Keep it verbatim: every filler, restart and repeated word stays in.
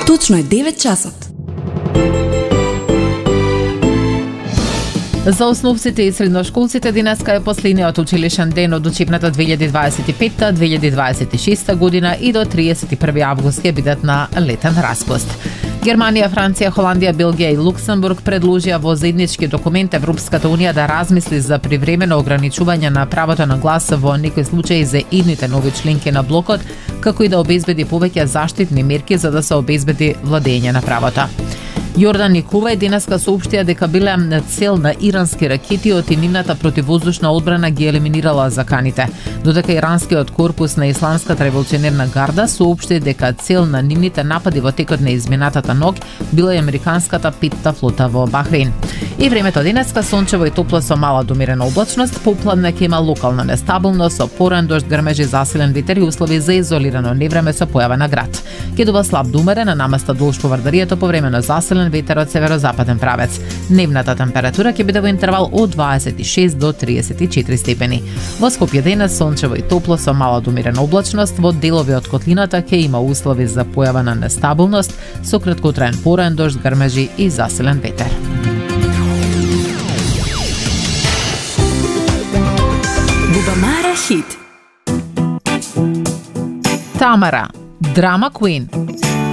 Точно е девет часот. За основците и средношколците денеска е последниот училишен ден од учебната две илјади дваесет и петта две илјади дваесет и шеста година и до триесет и први август ќе бидат на летен распуст. Германија, Франција, Холандија, Белгија и Луксембург предложија во заеднички документ Европската унија да размисли за привремено ограничување на правото на глас во некои случаи за идните нови членки на блокот, како и да обезбеди повеќе заштитни мерки за да се обезбеди владење на правото. Јордан и Кувајт денеска соопштија дека биле цел на ирански ракети од нивната противвоздушна одбрана ги елиминирала заканите, додека иранскиот корпус на Исламската револуционерна гарда соопшти дека цел на нивните напади во текот на изминатата ноќ била и американската петта флота во Бахрейн. И времето денеска сончево и топло со мала до умерена облачност, попладне ќе има локална нестабилност со поран дожд, грмежи, засилен ветер и услови за изолирано невреме со појава на град. Ќе дува слаб до умерен, наместа долж по Вардарието по време на засилен ветер од северозападен правец. Дневната температура ќе биде во интервал од дваесет и шест до триесет и четири степени. Во Скопје денес сончево и топло со мала до умерена облачност, во делови од котлината ќе има услови за појава на нестабилност со краткотраен поран дожд, грмежи и засилен ветер. Бубамара хит. Тамара, драма квин.